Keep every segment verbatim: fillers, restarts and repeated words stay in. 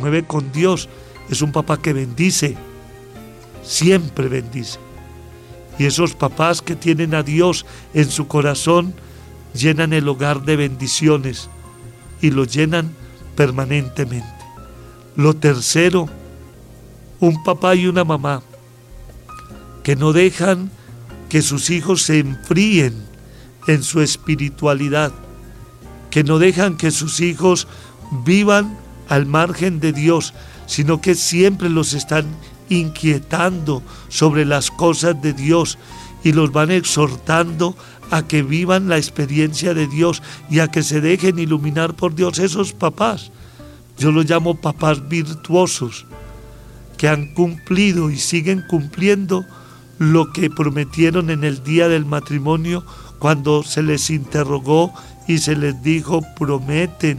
mueve con Dios es un papá que bendice, siempre bendice. Y esos papás que tienen a Dios en su corazón llenan el hogar de bendiciones y lo llenan permanentemente. Lo tercero, un papá y una mamá que no dejan que sus hijos se enfríen en su espiritualidad, que no dejan que sus hijos vivan al margen de Dios, sino que siempre los están inquietando sobre las cosas de Dios y los van exhortando a que vivan la experiencia de Dios y a que se dejen iluminar por Dios. Esos papás, yo los llamo papás virtuosos, que han cumplido y siguen cumpliendo lo que prometieron en el día del matrimonio, cuando se les interrogó y se les dijo: prometen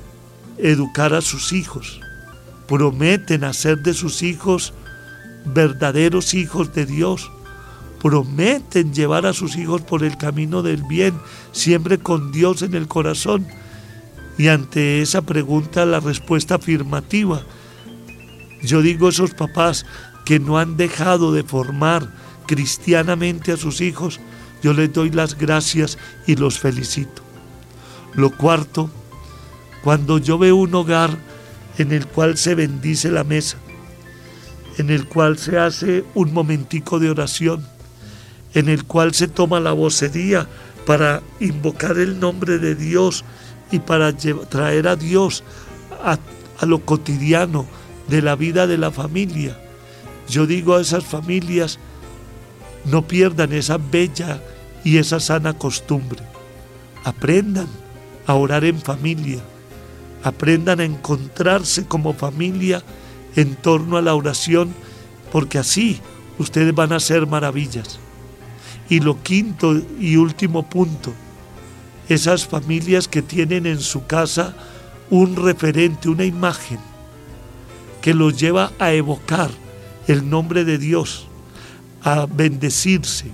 educar a sus hijos, prometen hacer de sus hijos verdaderos hijos de Dios, prometen llevar a sus hijos por el camino del bien, siempre con Dios en el corazón. Y ante esa pregunta, la respuesta afirmativa. Yo digo, esos papás que no han dejado de formar cristianamente a sus hijos, yo les doy las gracias y los felicito. Lo cuarto, cuando yo veo un hogar en el cual se bendice la mesa, en el cual se hace un momentico de oración, en el cual se toma la vocería para invocar el nombre de Dios y para traer a Dios a, a lo cotidiano de la vida de la familia. Yo digo a esas familias, no pierdan esa bella y esa sana costumbre. Aprendan a orar en familia, aprendan a encontrarse como familia en torno a la oración, porque así ustedes van a hacer maravillas. Y lo quinto y último punto, esas familias que tienen en su casa un referente, una imagen que los lleva a evocar el nombre de Dios, a bendecirse,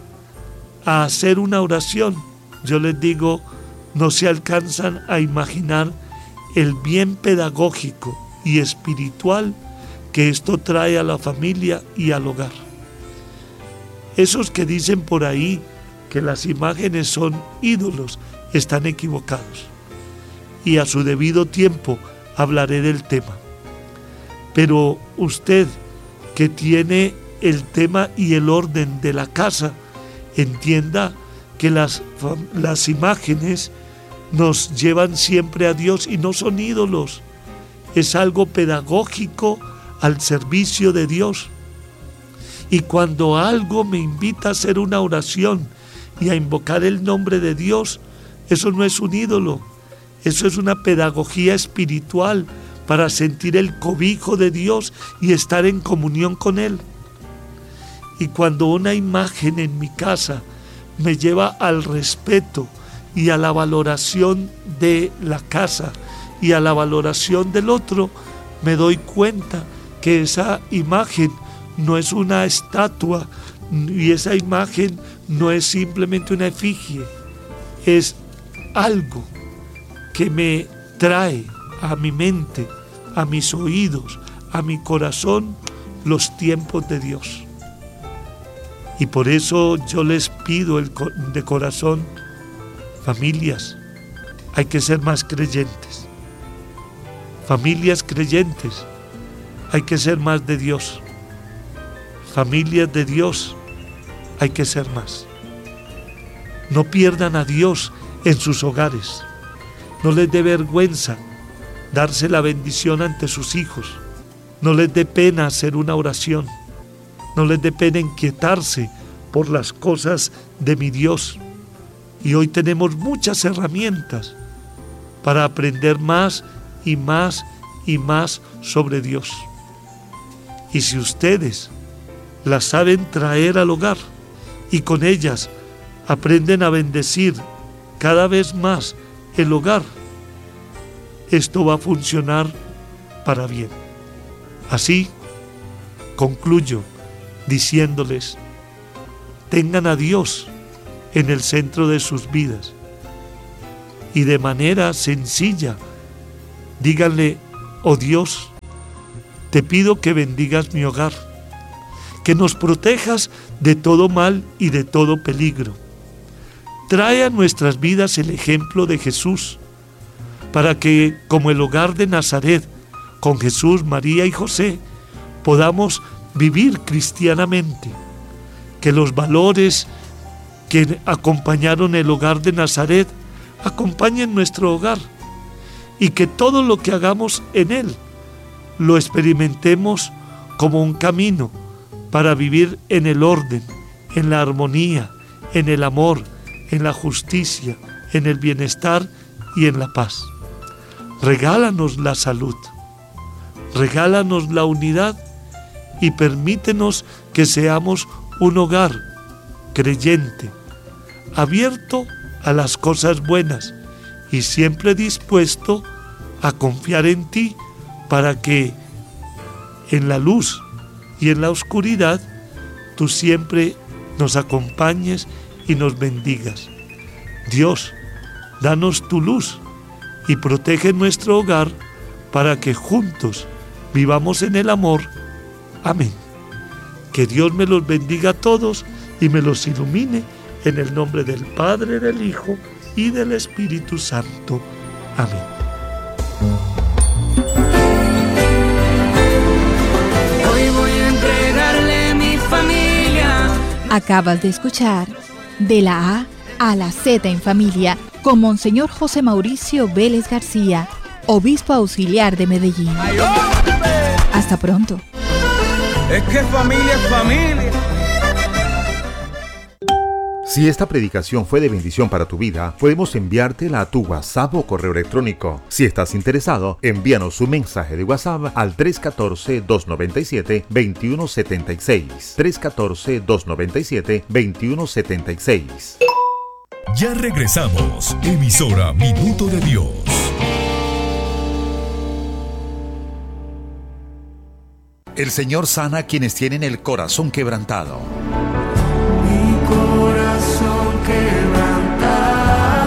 a hacer una oración. Yo les digo, no se alcanzan a imaginar el bien pedagógico y espiritual que esto trae a la familia y al hogar. Esos que dicen por ahí que las imágenes son ídolos están equivocados, y a su debido tiempo hablaré del tema. Pero usted, que tiene el tema y el orden de la casa, entienda que las, las imágenes nos llevan siempre a Dios y no son ídolos. Es algo pedagógico al servicio de Dios. Y cuando algo me invita a hacer una oración y a invocar el nombre de Dios, eso no es un ídolo, eso es una pedagogía espiritual para sentir el cobijo de Dios y estar en comunión con Él. Y cuando una imagen en mi casa me lleva al respeto y a la valoración de la casa y a la valoración del otro, me doy cuenta que esa imagen no es una estatua y esa imagen no es simplemente una efigie, es algo que me trae a mi mente, a mis oídos, a mi corazón, los tiempos de Dios. Y por eso yo les pido el, de corazón, familias, hay que ser más creyentes. Familias creyentes, hay que ser más de Dios. Familias de Dios, hay que ser más. No pierdan a Dios en sus hogares. No les dé vergüenza darse la bendición ante sus hijos. No les dé pena hacer una oración. No les dé pena inquietarse por las cosas de mi Dios. Y hoy tenemos muchas herramientas para aprender más y más y más sobre Dios. Y si ustedes las saben traer al hogar y con ellas aprenden a bendecir cada vez más el hogar, esto va a funcionar para bien. Así concluyo diciéndoles, tengan a Dios en el centro de sus vidas y de manera sencilla díganle: oh Dios, te pido que bendigas mi hogar, que nos protejas de todo mal y de todo peligro. Trae a nuestras vidas el ejemplo de Jesús, para que, como el hogar de Nazaret, con Jesús, María y José, podamos vivir cristianamente. Que los valores que acompañaron el hogar de Nazaret acompañen nuestro hogar, y que todo lo que hagamos en él lo experimentemos como un camino para vivir en el orden, en la armonía, en el amor, en la justicia, en el bienestar y en la paz. Regálanos la salud, regálanos la unidad y permítenos que seamos un hogar creyente, abierto a las cosas buenas y siempre dispuesto a confiar en ti para que en la luz y en la oscuridad tú siempre nos acompañes y nos bendigas. Dios, danos tu luz y protege nuestro hogar para que juntos vivamos en el amor. Amén. Que Dios me los bendiga a todos y me los ilumine en el nombre del Padre, del Hijo y del Espíritu Santo. Amén. Hoy voy a entregarle mi familia. Acabas de escuchar De la A a la Z en Familia con Monseñor José Mauricio Vélez García, obispo auxiliar de Medellín. Hasta pronto. Es que familia es familia. Si esta predicación fue de bendición para tu vida, podemos enviártela a tu WhatsApp o correo electrónico. Si estás interesado, envíanos un mensaje de WhatsApp al tres uno cuatro, dos nueve siete, dos uno siete seis. tres uno cuatro, dos nueve siete, dos uno siete seis. Ya regresamos. Emisora Minuto de Dios. El Señor sana a quienes tienen el corazón quebrantado. Mi corazón quebrantado.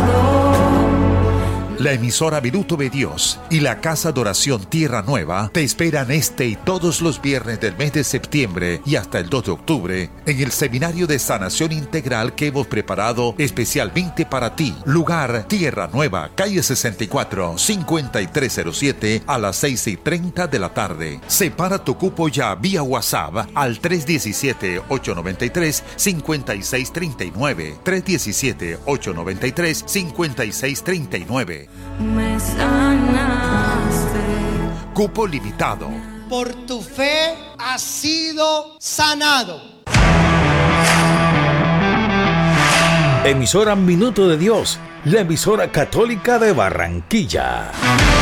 La emisora Minuto de Dios y la Casa de Oración Tierra Nueva te esperan este y todos los viernes del mes de septiembre y hasta el dos de octubre en el Seminario de Sanación Integral que hemos preparado especialmente para ti. Lugar: Tierra Nueva, calle sesenta y cuatro, cincuenta y tres cero siete a las seis y treinta de la tarde. Separa tu cupo ya vía WhatsApp al tres uno siete, ocho nueve tres, cinco seis tres nueve. tres uno siete, ocho nueve tres, cinco seis tres nueve. Me sanaste. Cupo limitado. Por tu fe has sido sanado. Emisora Minuto de Dios, la emisora católica de Barranquilla.